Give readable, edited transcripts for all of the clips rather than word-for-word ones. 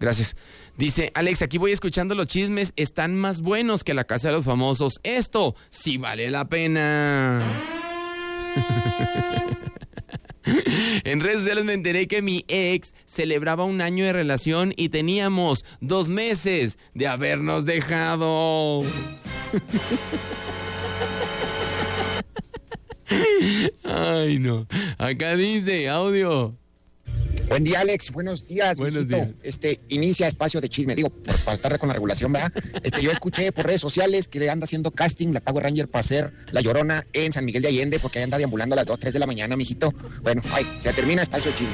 Gracias. Dice, Alex, aquí voy escuchando los chismes, están más buenos que La Casa de los Famosos. Esto sí vale la pena. En redes sociales me enteré que mi ex celebraba 1 año de relación y teníamos 2 meses de habernos dejado. Ay, no. Acá dice, audio. Buen día, Alex. Buenos días. Buenos días. Inicia espacio de chisme. Digo, por faltar con la regulación, ¿verdad? Yo escuché por redes sociales que le anda haciendo casting la Power Ranger para hacer La Llorona en San Miguel de Allende porque ahí anda deambulando a las 2, 3 de la mañana, mijito. Bueno, se termina espacio de chisme.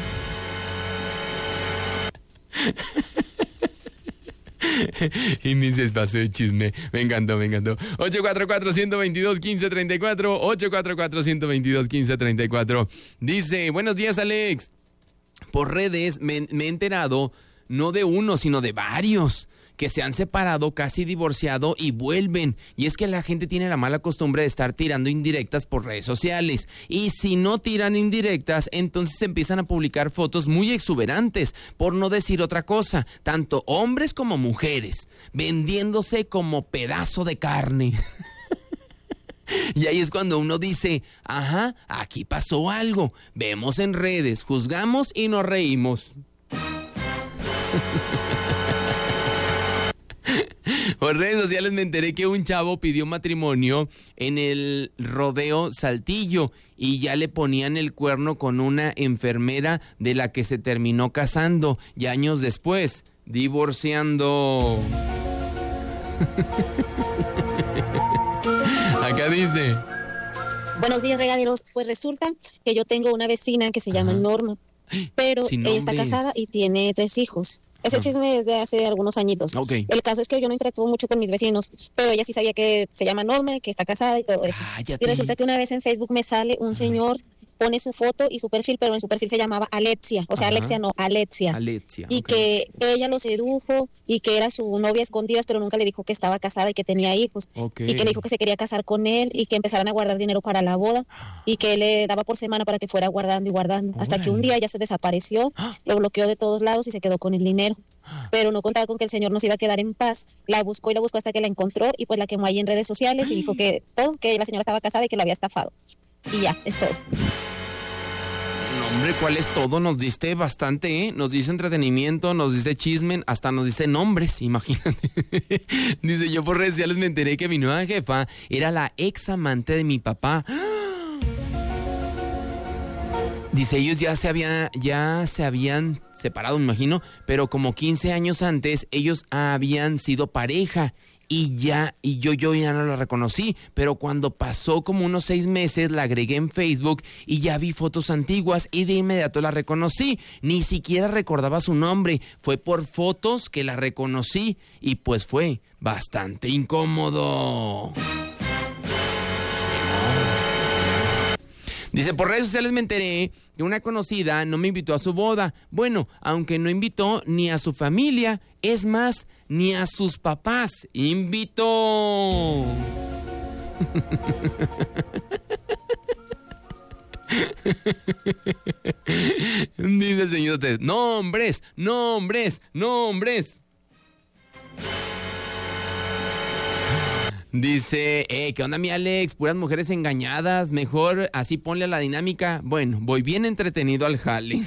Inicia espacio de chisme. Me encantó. 844-122-1534. 844-122-1534. Dice, buenos días, Alex. Por redes me he enterado, no de uno, sino de varios, que se han separado, casi divorciado y vuelven. Y es que la gente tiene la mala costumbre de estar tirando indirectas por redes sociales. Y si no tiran indirectas, entonces empiezan a publicar fotos muy exuberantes, por no decir otra cosa, tanto hombres como mujeres, vendiéndose como pedazo de carne. Y ahí es cuando uno dice, ajá, aquí pasó algo. Vemos en redes, juzgamos y nos reímos. Por redes sociales me enteré que un chavo pidió matrimonio en el rodeo Saltillo y ya le ponían el cuerno con una enfermera de la que se terminó casando y años después, divorciando. Acá dice. Buenos días, regaderos. Pues resulta que yo tengo una vecina que se llama Norma, pero ella está casada y tiene 3 hijos. Ese chisme es de hace algunos añitos. Okay. El caso es que yo no interactúo mucho con mis vecinos, pero ella sí sabía que se llama Norma, que está casada y todo eso. Cállate. Y resulta que una vez en Facebook me sale un señor, pone su foto y su perfil, pero en su perfil se llamaba Alexia. O sea, Alexia no, Alexia. Y que ella lo sedujo y que era su novia a escondidas, pero nunca le dijo que estaba casada y que tenía hijos. Y que le dijo que se quería casar con él y que empezaran a guardar dinero para la boda y que le daba por semana para que fuera guardando y guardando. Hasta que un día ya se desapareció, lo bloqueó de todos lados y se quedó con el dinero. Pero no contaba con que el señor nos iba a quedar en paz. La buscó hasta que la encontró y pues la quemó ahí en redes sociales y dijo que la señora estaba casada y que lo había estafado. Y ya, es todo. No, hombre, ¿cuál es todo? Nos diste bastante, ¿eh? Nos dice entretenimiento, nos dice chismen, hasta nos dice nombres, imagínate. Dice, yo por redes sociales me enteré que mi nueva jefa era la ex amante de mi papá. Dice, ellos ya se habían separado, me imagino, pero como 15 años antes ellos habían sido pareja. Y yo ya no la reconocí, pero cuando pasó como unos 6 meses la agregué en Facebook y ya vi fotos antiguas y de inmediato la reconocí. Ni siquiera recordaba su nombre, fue por fotos que la reconocí y pues fue bastante incómodo. Dice, por redes sociales me enteré que una conocida no me invitó a su boda. Bueno, aunque no invitó ni a su familia, es más, ni a sus papás. ¡Invitó! Dice el señor, nombres. Dice, ¿qué onda mi Alex? Puras mujeres engañadas, mejor así ponle a la dinámica. Bueno, voy bien entretenido al jale.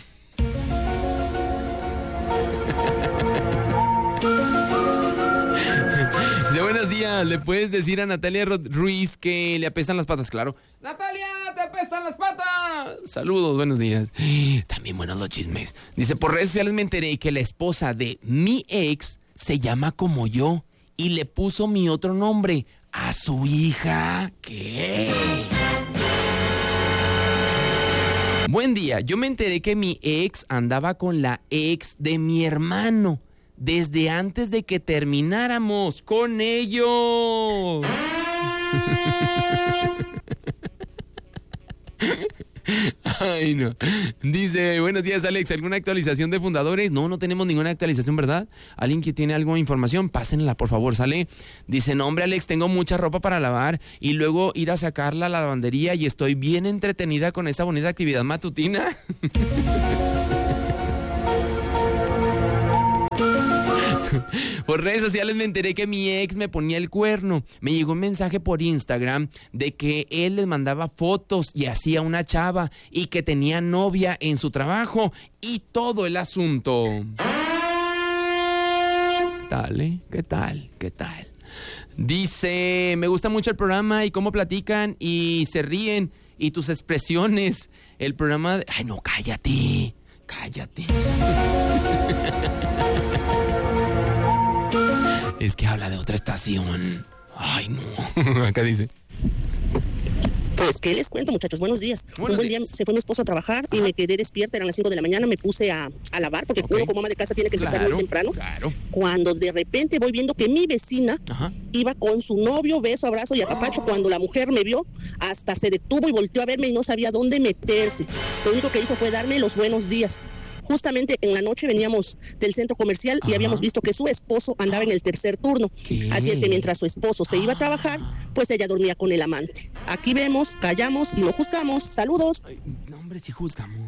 Dice, buenos días, ¿le puedes decir a Natalia Ruiz que le apestan las patas? Claro. ¡Natalia, te apestan las patas! Saludos, buenos días. Están bien buenos los chismes. Dice, por redes sociales me enteré que la esposa de mi ex se llama como yo y le puso mi otro nombre a su hija. ¿Qué? Buen día, yo me enteré que mi ex andaba con la ex de mi hermano desde antes de que termináramos con ellos. Ay, no. Dice, buenos días, Alex, ¿alguna actualización de fundadores? No tenemos ninguna actualización, ¿verdad? ¿Alguien que tiene algo de información? Pásenla, por favor, sale. Dice, no, hombre, Alex, tengo mucha ropa para lavar y luego ir a sacarla a la lavandería y estoy bien entretenida con esta bonita actividad matutina. Por redes sociales me enteré que mi ex me ponía el cuerno. Me llegó un mensaje por Instagram de que él les mandaba fotos y hacía una chava y que tenía novia en su trabajo y todo el asunto. ¿Qué tal, ¿Qué tal? ¿Qué tal? Dice, me gusta mucho el programa y cómo platican y se ríen y tus expresiones. El programa... Ay, no, cállate. Es que habla de otra estación. Ay, no. Acá dice. Pues, ¿qué les cuento, muchachos? Buenos días. Un buen día se fue mi esposo a trabajar y me quedé despierta, eran las 5 de la mañana, me puse a lavar, porque uno como ama de casa tiene que empezar muy temprano. Claro. Cuando de repente voy viendo que mi vecina iba con su novio, beso, abrazo y apapacho. Cuando la mujer me vio, hasta se detuvo y volteó a verme y no sabía dónde meterse. Lo único que hizo fue darme los buenos días. Justamente en la noche veníamos del centro comercial y habíamos visto que su esposo andaba en el tercer turno. ¿Qué? Así es que mientras su esposo se iba a trabajar, pues ella dormía con el amante. Aquí vemos, callamos y no juzgamos. Saludos. Ay, no, hombre, sí juzgamos.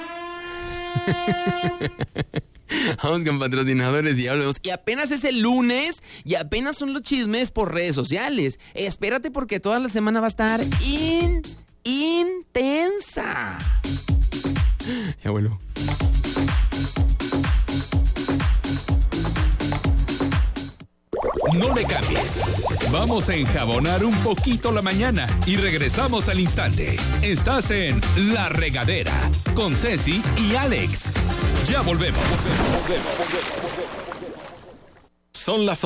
Vamos con patrocinadores y ya volvemos. Y apenas es el lunes y apenas son los chismes por redes sociales. Espérate porque toda la semana va a estar intensa. Ya vuelvo. No le cambies. Vamos a enjabonar un poquito la mañana y regresamos al instante. Estás en La Regadera con Ceci y Alex. Ya volvemos. Son las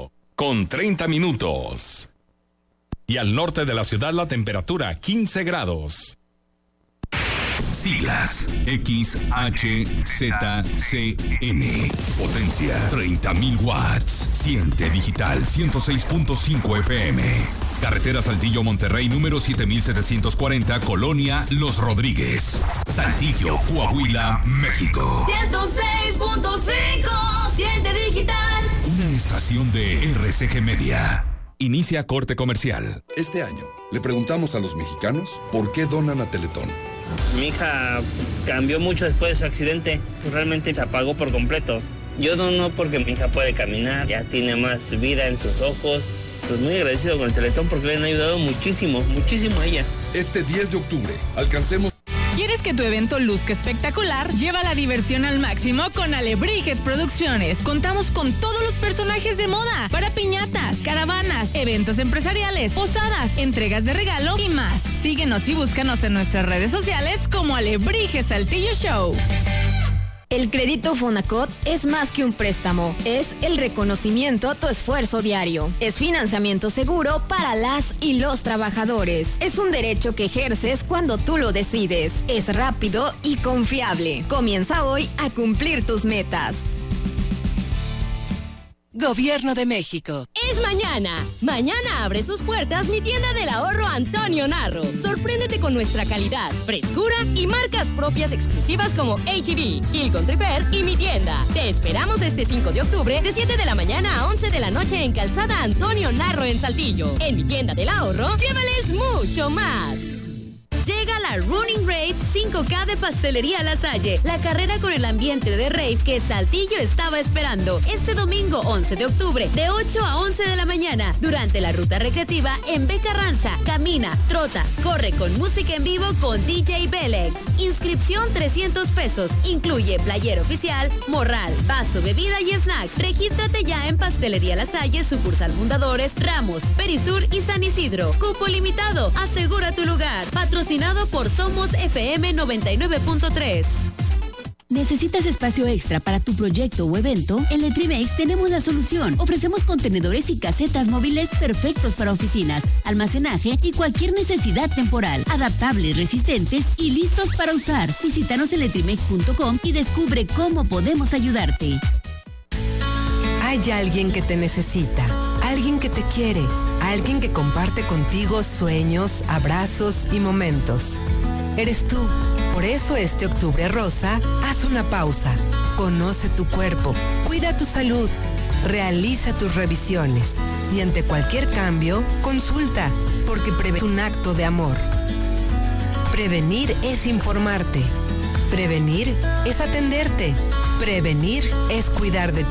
8:30. Y al norte de la ciudad la temperatura 15 grados. Siglas XHZCN. Potencia 30.000 watts. Siente digital 106.5 FM. Carretera Saltillo Monterrey número 7740, Colonia Los Rodríguez. Saltillo, Coahuila, México. 106.5. Siente digital. Una estación de RCG Media. Inicia corte comercial. Este año le preguntamos a los mexicanos por qué donan a Teletón. Mi hija cambió mucho después de su accidente, realmente se apagó por completo. Yo dono porque mi hija puede caminar, ya tiene más vida en sus ojos. Pues muy agradecido con el Teletón porque le han ayudado muchísimo a ella. Este 10 de octubre, alcancemos... ¿Quieres que tu evento luzca espectacular? Lleva la diversión al máximo con Alebrijes Producciones. Contamos con todos los personajes de moda para piñatas, caravanas, eventos empresariales, posadas, entregas de regalo y más. Síguenos y búscanos en nuestras redes sociales como Alebrijes Saltillo Show. El crédito Fonacot es más que un préstamo, es el reconocimiento a tu esfuerzo diario. Es financiamiento seguro para las y los trabajadores. Es un derecho que ejerces cuando tú lo decides. Es rápido y confiable. Comienza hoy a cumplir tus metas. Gobierno de México. Es mañana. Mañana abre sus puertas mi tienda del ahorro Antonio Narro. Sorpréndete con nuestra calidad, frescura y marcas propias exclusivas como H-E-B, Hill Country Fair y Mi Tienda. Te esperamos este 5 de octubre de 7 de la mañana a 11 de la noche en Calzada Antonio Narro en Saltillo. En Mi Tienda del Ahorro, llévales mucho más. Llega la Running Rave 5K de Pastelería La Salle, la carrera con el ambiente de rave que Saltillo estaba esperando. Este domingo 11 de octubre, de 8 a 11 de la mañana, durante la ruta recreativa en B. Carranza. Camina, trota, corre con música en vivo con DJ Belex. Inscripción 300 pesos, incluye playera oficial, morral, vaso, bebida y snack. Regístrate ya en Pastelería La Salle, sucursal Fundadores, Ramos, Perisur y San Isidro. Cupo limitado, asegura tu lugar. Patrocinado por Somos FM 99.3. ¿Necesitas espacio extra para tu proyecto o evento? En Letrimex tenemos la solución. Ofrecemos contenedores y casetas móviles perfectos para oficinas, almacenaje y cualquier necesidad temporal. Adaptables, resistentes y listos para usar. Visítanos en letrimex.com y descubre cómo podemos ayudarte. Hay alguien que te necesita, alguien que te quiere, alguien que comparte contigo sueños, abrazos y momentos. Eres tú. Por eso este octubre rosa, haz una pausa. Conoce tu cuerpo, cuida tu salud, realiza tus revisiones y ante cualquier cambio, consulta, porque prevenir es un acto de amor. Prevenir es informarte. Prevenir es atenderte. Prevenir es cuidar de ti.